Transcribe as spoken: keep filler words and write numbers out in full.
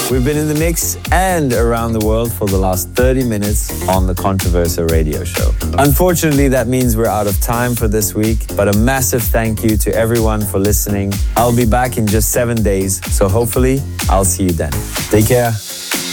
We've been in the mix and around the world for the last thirty minutes on the Controversa radio show. Unfortunately, that means we're out of time for this week, but a massive thank you to everyone for listening. I'll be back in just seven days, so hopefully I'll see you then. Take care.